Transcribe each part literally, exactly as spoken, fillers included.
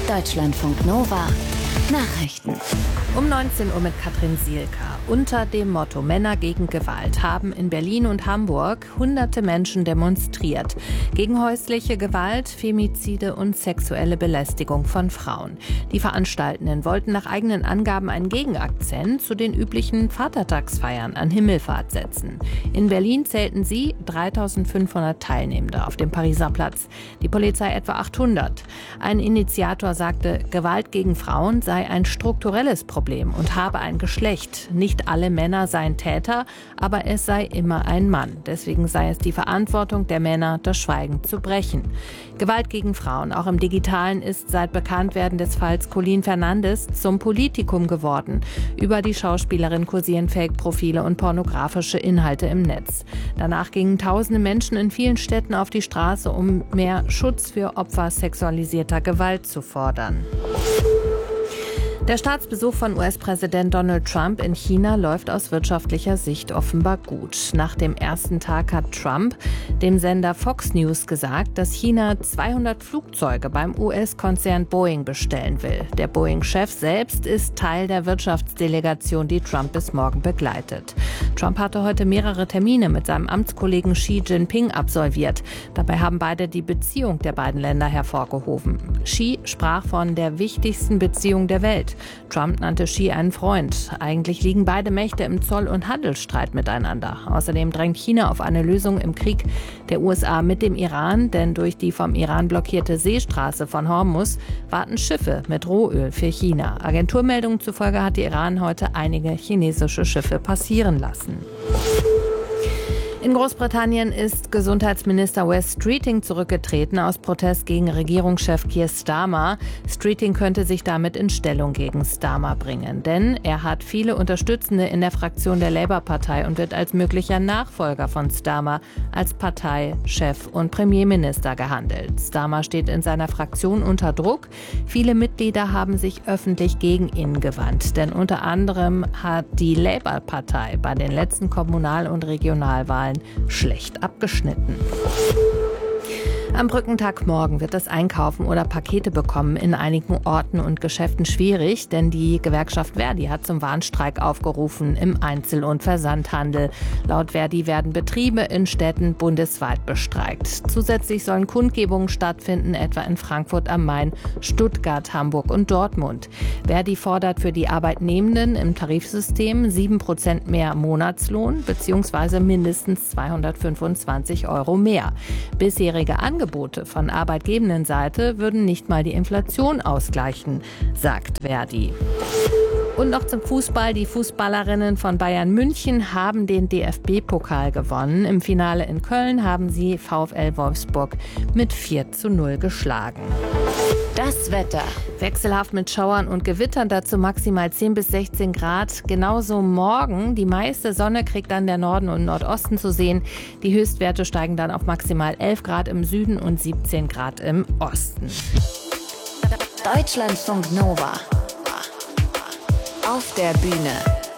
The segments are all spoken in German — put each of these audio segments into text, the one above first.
Deutschlandfunk Nova Nachrichten. Um neunzehn Uhr mit Katrin Sielka. Unter dem Motto Männer gegen Gewalt haben in Berlin und Hamburg hunderte Menschen demonstriert. Gegen häusliche Gewalt, Femizide und sexuelle Belästigung von Frauen. Die Veranstaltenden wollten nach eigenen Angaben einen Gegenakzent zu den üblichen Vatertagsfeiern an Himmelfahrt setzen. In Berlin zählten sie dreitausendfünfhundert Teilnehmende auf dem Pariser Platz. Die Polizei etwa achthundert. Ein Initiator sagte, Gewalt gegen Frauen sei ein strukturelles Problem und habe ein Geschlecht. Nicht alle Männer seien Täter, aber es sei immer ein Mann. Deswegen sei es die Verantwortung der Männer, das Schweigen zu brechen. Gewalt gegen Frauen, auch im Digitalen, ist seit Bekanntwerden des Falls Colleen Fernandes zum Politikum geworden. Über die Schauspielerin kursieren Fake-Profile und pornografische Inhalte im Netz. Danach gingen tausende Menschen in vielen Städten auf die Straße, um mehr Schutz für Opfer sexualisierter Gewalt zu fordern. Der Staatsbesuch von U S-Präsident Donald Trump in China läuft aus wirtschaftlicher Sicht offenbar gut. Nach dem ersten Tag hat Trump dem Sender Fox News gesagt, dass China zweihundert Flugzeuge beim U S-Konzern Boeing bestellen will. Der Boeing-Chef selbst ist Teil der Wirtschaftsdelegation, die Trump bis morgen begleitet. Trump hatte heute mehrere Termine mit seinem Amtskollegen Xi Jinping absolviert. Dabei haben beide die Beziehung der beiden Länder hervorgehoben. Xi sprach von der wichtigsten Beziehung der Welt. Trump nannte Xi einen Freund. Eigentlich liegen beide Mächte im Zoll- und Handelsstreit miteinander. Außerdem drängt China auf eine Lösung im Krieg der U S A mit dem Iran, denn durch die vom Iran blockierte Seestraße von Hormuz warten Schiffe mit Rohöl für China. Agenturmeldungen zufolge hat Iran heute einige chinesische Schiffe passieren lassen. In Großbritannien ist Gesundheitsminister Wes Streeting zurückgetreten aus Protest gegen Regierungschef Keir Starmer. Streeting könnte sich damit in Stellung gegen Starmer bringen, denn er hat viele Unterstützende in der Fraktion der Labour-Partei und wird als möglicher Nachfolger von Starmer als Parteichef und Premierminister gehandelt. Starmer steht in seiner Fraktion unter Druck. Viele Mitglieder haben sich öffentlich gegen ihn gewandt, denn unter anderem hat die Labour-Partei bei den letzten Kommunal- und Regionalwahlen schlecht abgeschnitten. Am Brückentag morgen wird das Einkaufen oder Pakete bekommen in einigen Orten und Geschäften schwierig, denn die Gewerkschaft Verdi hat zum Warnstreik aufgerufen im Einzel- und Versandhandel. Laut Verdi werden Betriebe in Städten bundesweit bestreikt. Zusätzlich sollen Kundgebungen stattfinden, etwa in Frankfurt am Main, Stuttgart, Hamburg und Dortmund. Verdi fordert für die Arbeitnehmenden im Tarifsystem sieben Prozent mehr Monatslohn bzw. mindestens zweihundertfünfundzwanzig Euro mehr. Bisherige Angebote von arbeitgebenden Seite würden nicht mal die Inflation ausgleichen, sagt Verdi. Und noch zum Fußball. Die Fußballerinnen von Bayern München haben den D F B-Pokal gewonnen. Im Finale in Köln haben sie VfL Wolfsburg mit vier zu null geschlagen. Das Wetter. Wechselhaft mit Schauern und Gewittern, dazu maximal zehn bis sechzehn Grad. Genauso morgen. Die meiste Sonne kriegt dann der Norden und Nordosten zu sehen. Die Höchstwerte steigen dann auf maximal elf Grad im Süden und siebzehn Grad im Osten. Deutschlandfunk Nova. Auf der Bühne.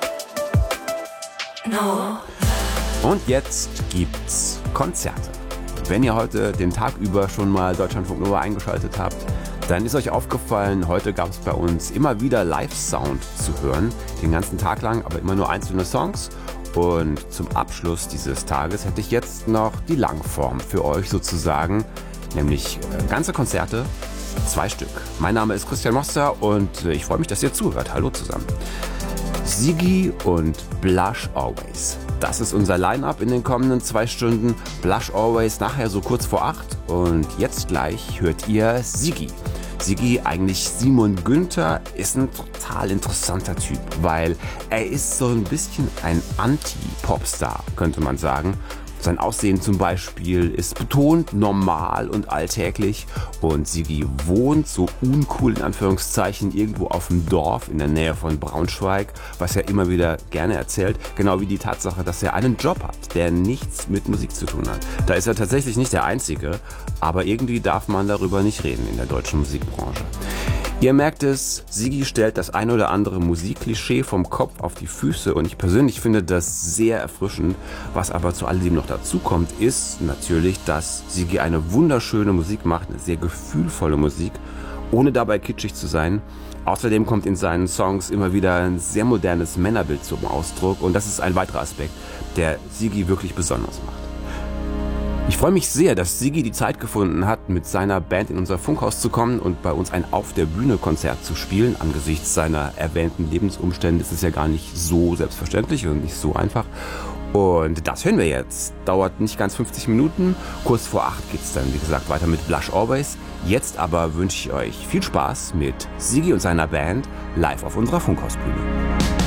No. Und jetzt gibt's Konzerte. Wenn ihr heute den Tag über schon mal Deutschlandfunk Nova eingeschaltet habt, dann ist euch aufgefallen, heute gab es bei uns immer wieder Live-Sound zu hören, den ganzen Tag lang, aber immer nur einzelne Songs. Und zum Abschluss dieses Tages hätte ich jetzt noch die Langform für euch sozusagen, nämlich ganze Konzerte, zwei Stück. Mein Name ist Christian Moster und ich freue mich, dass ihr zuhört. Hallo zusammen. Siggi und Blush Always. Das ist unser Line-Up in den kommenden zwei Stunden. Blush Always nachher so kurz vor acht. Und jetzt gleich hört ihr Siggi. Siggi, eigentlich Simon Günther, ist ein total interessanter Typ, weil er ist so ein bisschen ein Anti-Popstar, könnte man sagen. Sein Aussehen zum Beispiel ist betont normal und alltäglich und Siggi wohnt so uncool in Anführungszeichen irgendwo auf dem Dorf in der Nähe von Braunschweig, was er immer wieder gerne erzählt, genau wie die Tatsache, dass er einen Job hat, der nichts mit Musik zu tun hat. Da ist er tatsächlich nicht der Einzige, aber irgendwie darf man darüber nicht reden in der deutschen Musikbranche. Ihr merkt es, Siggi stellt das ein oder andere Musikklischee vom Kopf auf die Füße und ich persönlich finde das sehr erfrischend. Was aber zu alledem noch dazu kommt, ist natürlich, dass Siggi eine wunderschöne Musik macht, eine sehr gefühlvolle Musik ohne dabei kitschig zu sein. Außerdem kommt in seinen Songs immer wieder ein sehr modernes Männerbild zum Ausdruck und das ist ein weiterer Aspekt, der Sigi wirklich besonders macht. Ich freue mich sehr, dass Sigi die Zeit gefunden hat, mit seiner Band in unser Funkhaus zu kommen und bei uns ein Auf-der-Bühne-Konzert zu spielen. Angesichts seiner erwähnten Lebensumstände ist es ja gar nicht so selbstverständlich und nicht so einfach. Und das hören wir jetzt. Dauert nicht ganz fünfzig Minuten. Kurz vor acht geht es dann, wie gesagt, weiter mit Blush Always. Jetzt aber wünsche ich euch viel Spaß mit Sigi und seiner Band live auf unserer Funkhausbühne.